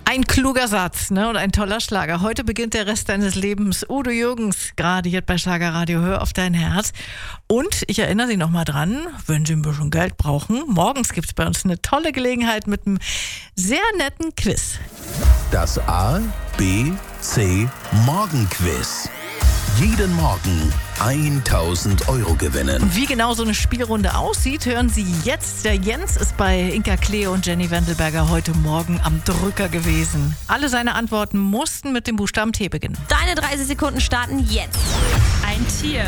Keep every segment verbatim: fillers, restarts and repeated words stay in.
Ein kluger Satz, ne? Und ein toller Schlager. Heute beginnt der Rest deines Lebens. Udo Jürgens, gerade hier bei Schlagerradio. Hör auf dein Herz. Und ich erinnere Sie noch mal dran, wenn Sie ein bisschen Geld brauchen, morgens gibt es bei uns eine tolle Gelegenheit mit einem sehr netten Quiz. Das A, B, C Morgenquiz. Jeden Morgen tausend Euro gewinnen. Und wie genau so eine Spielrunde aussieht, hören Sie jetzt. Der Jens ist bei Inka Cleo und Jenny Wendelberger heute Morgen am Drücker gewesen. Alle seine Antworten mussten mit dem Buchstaben T beginnen. Deine dreißig Sekunden starten jetzt. Ein Tier.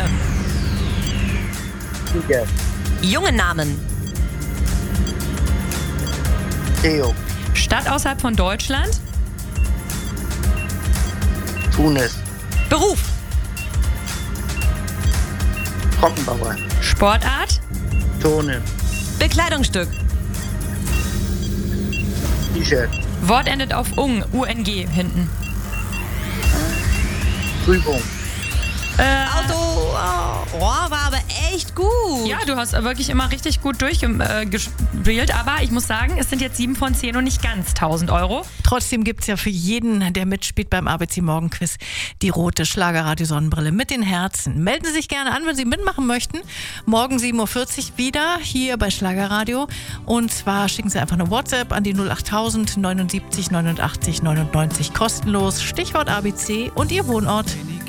Tiger. Junge Namen. Theo. Stadt außerhalb von Deutschland. Tunis. Beruf. Trockenbauer. Sportart. Turnen. Bekleidungsstück. T-Shirt. Wort endet auf ung, U N G hinten. Prüfung. Äh, Auto. Oh, war aber echt gut. ja, du hast wirklich immer richtig gut durchgespielt, aber ich muss sagen, es sind jetzt sieben von zehn und nicht ganz tausend Euro. Trotzdem gibt es ja für jeden, der mitspielt beim A B C Morgenquiz, die rote Schlagerradio-Sonnenbrille mit den Herzen. Melden Sie sich gerne an, wenn Sie mitmachen möchten. Morgen sieben Uhr vierzig wieder hier bei Schlagerradio. Und zwar schicken Sie einfach eine WhatsApp an die null achttausend neunundsiebzig neunundachtzig neunundneunzig kostenlos. Stichwort A B C und Ihr Wohnort.